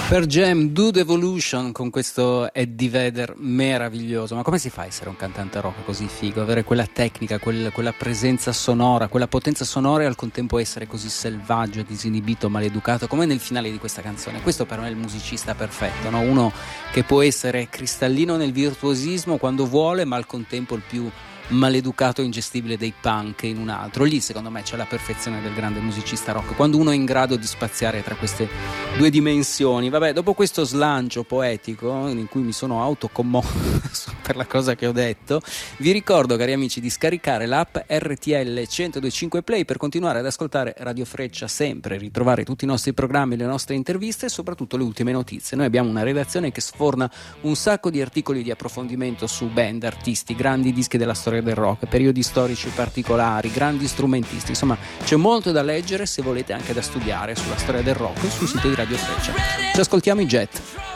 Per Jam, Do The Evolution con questo Eddie Vedder meraviglioso. Ma come si fa a essere un cantante rock così figo? Avere quella tecnica, quella presenza sonora, quella potenza sonora e al contempo essere così selvaggio, disinibito, maleducato, come nel finale di questa canzone. Questo per me è il musicista perfetto, no? Uno che può essere cristallino nel virtuosismo quando vuole, ma al contempo il più maleducato e ingestibile dei punk in un altro. Lì secondo me c'è la perfezione del grande musicista rock, quando uno è in grado di spaziare tra queste due dimensioni. Vabbè, dopo questo slancio poetico in cui mi sono autocommosso per la cosa che ho detto, vi ricordo, cari amici, di scaricare l'app RTL 1025 Play per continuare ad ascoltare Radio Freccia sempre, ritrovare tutti i nostri programmi, le nostre interviste e soprattutto le ultime notizie. Noi abbiamo una redazione che sforna un sacco di articoli di approfondimento su band, artisti, grandi dischi della storia del rock, periodi storici particolari, grandi strumentisti, insomma c'è molto da leggere, se volete anche da studiare sulla storia del rock sul sito di Radio Freccia. Ci ascoltiamo i Jet.